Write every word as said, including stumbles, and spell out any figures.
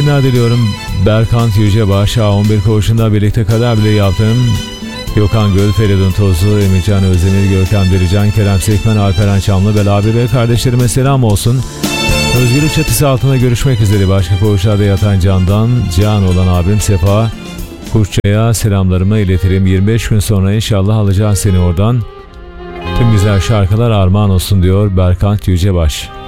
yayınlar diliyorum. Berkant Yücebaş, A on bir koğuşunda birlikte kader bile yaptım. Gökhan Göl, Feridun Tozlu, Emircan Özdemir, Görkem Dirican, Kerem Sekmen, Alperen Çamlı, Belabi ve kardeşlerime selam olsun. Özgürlük çatısı altında görüşmek üzere. Başka koğuşlarda yatan candan can olan abim Sefa Kuşça'ya selamlarımı iletirim. yirmi beş gün sonra inşallah alacağız seni oradan. Tüm güzel şarkılar armağan olsun diyor Berkant Yücebaş.